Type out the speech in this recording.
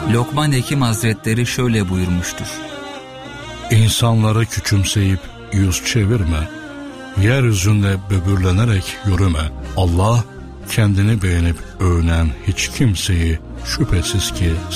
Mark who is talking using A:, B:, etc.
A: Lokman Hekim Hazretleri şöyle buyurmuştur:
B: İnsanları küçümseyip yüz çevirme, yeryüzünde böbürlenerek yürüme. Allah kendini beğenip övünen hiç kimseyi şüphesiz ki